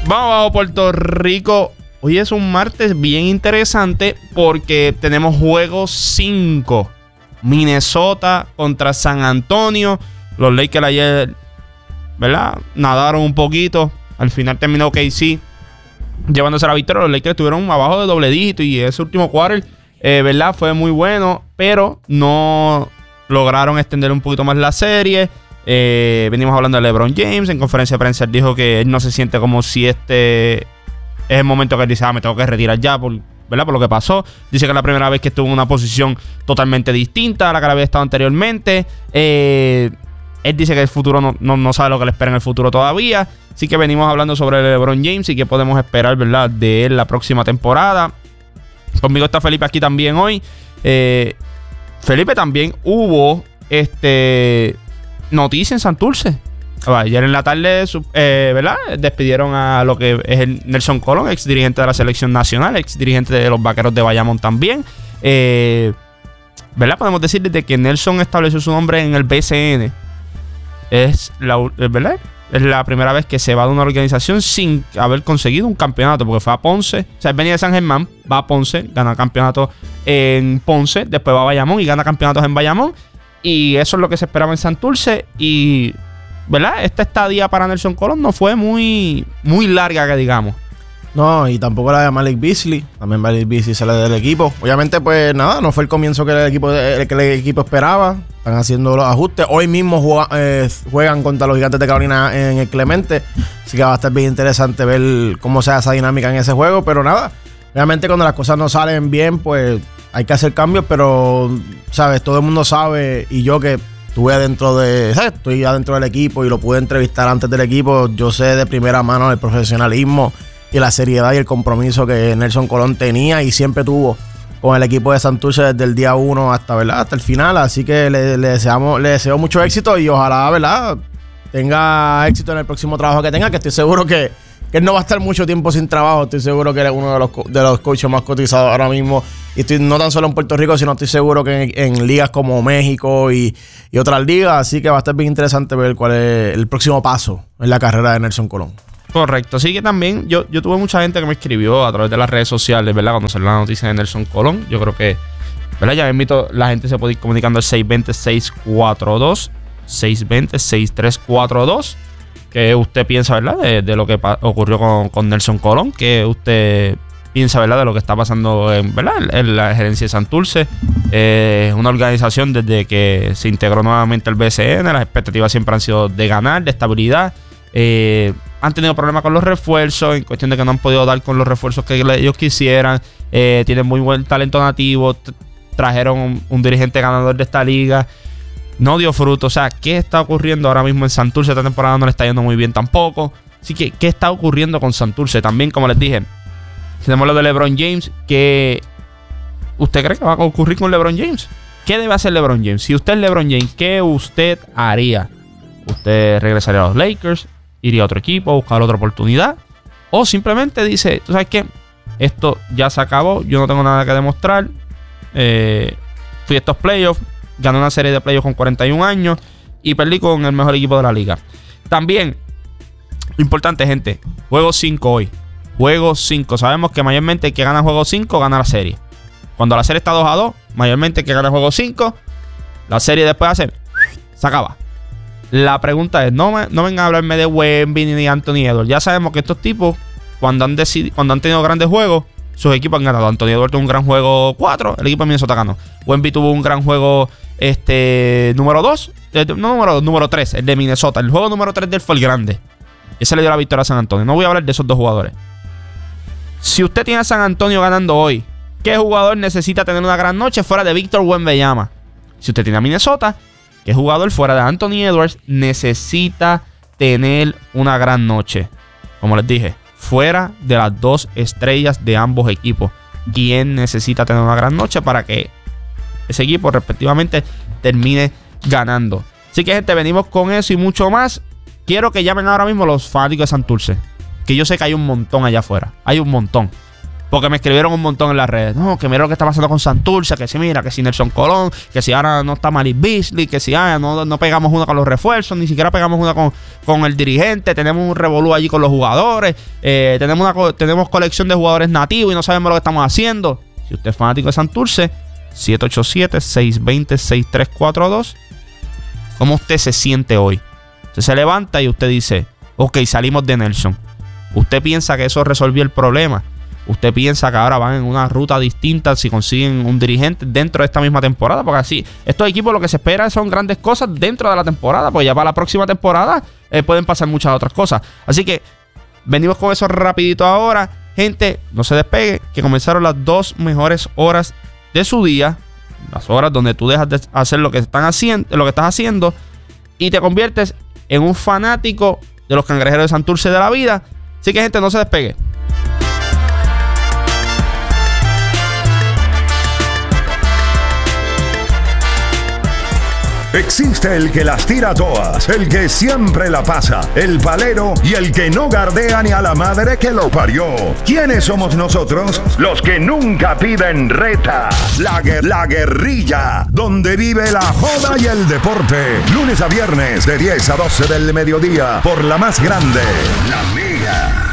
Vamos abajo, Puerto Rico. Hoy es un martes bien interesante porque tenemos juego 5. Minnesota contra San Antonio. Los Lakers ayer, ¿verdad? Nadaron un poquito. Al final terminó KC llevándose la victoria. Los Lakers estuvieron abajo de doble dígito y ese último quarter, ¿verdad? Fue muy bueno, pero no lograron extender un poquito más la serie. Venimos hablando de LeBron James. En conferencia de prensa él dijo que él no se siente como si este es el momento que él dice, me tengo que retirar ya ¿verdad? Por lo que pasó. Dice que es la primera vez que estuvo en una posición totalmente distinta a la que había estado anteriormente. Él dice que el futuro no sabe lo que le espera en el futuro todavía. Así que venimos hablando sobre LeBron James y qué podemos esperar, ¿verdad?, de él la próxima temporada. Conmigo está Felipe aquí también hoy. Felipe, también hubo noticia en Santurce. Ayer en la tarde, ¿verdad?, despidieron a lo que es el Nelson Colón, ex dirigente de la selección nacional, ex dirigente de los Vaqueros de Bayamón también. ¿Verdad? Podemos decir desde que Nelson estableció su nombre en el BCN. ¿Verdad? Es la primera vez que se va de una organización sin haber conseguido un campeonato, porque fue a Ponce. O sea, él venía de San Germán, va a Ponce, gana campeonato en Ponce, después va a Bayamón y gana campeonatos en Bayamón. Y eso es lo que se esperaba en Santurce. Y, ¿verdad?, esta estadía para Nelson Colón no fue muy larga, que digamos. No, y tampoco la de Malik Beasley. También Malik Beasley sale del equipo. Obviamente, pues nada, no fue el comienzo que el equipo esperaba. Están haciendo los ajustes. Hoy mismo juegan contra los Gigantes de Carolina en el Clemente. Así que va a estar bien interesante ver cómo se da esa dinámica en ese juego. Pero nada, obviamente cuando las cosas no salen bien, pues hay que hacer cambios. Pero, ¿sabes? Todo el mundo sabe, y yo que estuve estoy adentro del equipo y lo pude entrevistar antes del equipo. Yo sé de primera mano el profesionalismo y la seriedad y el compromiso que Nelson Colón tenía y siempre tuvo con el equipo de Santurce desde el día 1 hasta el final. Así que le deseo mucho éxito y ojalá, ¿verdad?, tenga éxito en el próximo trabajo que tenga, que estoy seguro que él no va a estar mucho tiempo sin trabajo. Estoy seguro que él es uno de los coaches más cotizados ahora mismo. Y estoy no tan solo en Puerto Rico, sino estoy seguro que en ligas como México y otras ligas. Así que va a estar bien interesante ver cuál es el próximo paso en la carrera de Nelson Colón. Correcto. Así que también yo tuve mucha gente que me escribió a través de las redes sociales, ¿verdad?, cuando salió la noticia de Nelson Colón. Yo creo que, ¿verdad?, ya me invito, la gente se puede ir comunicando al 620-642, 620-6342. ¿Qué usted piensa, verdad, de lo que ocurrió con Nelson Colón? ¿Qué usted piensa, verdad, de lo que está pasando ¿verdad?, en la gerencia de Santurce? Es una organización desde que se integró nuevamente el BCN. Las expectativas siempre han sido de ganar, de estabilidad. Han tenido problemas con los refuerzos, en cuestión de que no han podido dar con los refuerzos que ellos quisieran. Tienen muy buen talento nativo. Trajeron un dirigente ganador de esta liga. No dio fruto. O sea, ¿qué está ocurriendo ahora mismo en Santurce? Esta temporada no le está yendo muy bien tampoco. Así que, ¿qué está ocurriendo con Santurce? También, como les dije, tenemos lo de LeBron James. ¿Usted cree que va a ocurrir con LeBron James? ¿Qué debe hacer LeBron James? Si usted es LeBron James, ¿qué usted haría? ¿Usted regresaría a los Lakers? ¿Iría a otro equipo a buscar otra oportunidad? ¿O simplemente dice, tú sabes qué, esto ya se acabó, yo no tengo nada que demostrar, fui a estos playoffs, gané una serie de playoffs con 41 años y perdí con el mejor equipo de la liga? También, importante, gente, juego 5 hoy. Juego 5. Sabemos que mayormente el que gana juego 5 gana la serie. Cuando la serie está 2-2, mayormente el que gana juego 5, la serie después se acaba. La pregunta es, no vengan a hablarme de Wemby ni de Anthony Edwards. Ya sabemos que estos tipos, cuando han tenido grandes juegos, sus equipos han ganado. Anthony Edwards tuvo un gran juego 4, el equipo de Minnesota ganó. Wemby tuvo un gran juego número 3, el de Minnesota. El juego número 3 de él fue el grande. Ese le dio la victoria a San Antonio. No voy a hablar de esos dos jugadores. Si usted tiene a San Antonio ganando hoy, ¿qué jugador necesita tener una gran noche fuera de Víctor Wembanyama? Si usted tiene a Minnesota, ¿qué jugador fuera de Anthony Edwards necesita tener una gran noche? Como les dije, fuera de las dos estrellas de ambos equipos, ¿quién necesita tener una gran noche para que ese equipo respectivamente termine ganando? Así que, gente, venimos con eso y mucho más. Quiero que llamen ahora mismo los fanáticos de Santurce, que yo sé que hay un montón allá afuera. Hay un montón. Porque me escribieron un montón en las redes. No, que mira lo que está pasando con Santurce, que si mira, que si Nelson Colón, que si ahora no está Malik Beasley, que si no pegamos una con los refuerzos, ni siquiera pegamos una con el dirigente, tenemos un revolú allí con los jugadores, tenemos colección de jugadores nativos y no sabemos lo que estamos haciendo. Si usted es fanático de Santurce, 787-620-6342. ¿Cómo usted se siente hoy? Usted se levanta y usted dice, ok, salimos de Nelson. Usted piensa que eso resolvió el problema. Usted piensa que ahora van en una ruta distinta si consiguen un dirigente dentro de esta misma temporada. Porque así, estos equipos lo que se espera son grandes cosas dentro de la temporada. Pues ya para la próxima temporada pueden pasar muchas otras cosas. Así que venimos con eso rapidito ahora. Gente, no se despegue, que comenzaron las 2 mejores horas de su día. Las horas donde tú dejas de hacer lo que estás haciendo y te conviertes en un fanático de los Cangrejeros de Santurce de la vida. Así que, gente, no se despegue. Existe el que las tira todas, el que siempre la pasa, el palero y el que no gardea ni a la madre que lo parió. ¿Quiénes somos nosotros? Los que nunca piden reta. La guerrilla, donde vive la joda y el deporte. Lunes a viernes de 10 a 12 del mediodía por la más grande, La Mega.